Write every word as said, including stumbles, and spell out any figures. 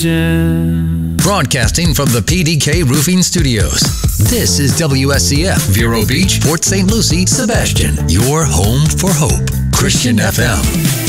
Broadcasting from the P D K Roofing Studios. This is W S C F, Vero Beach, Port Saint Lucie, Sebastian, your home for hope. Christian F M.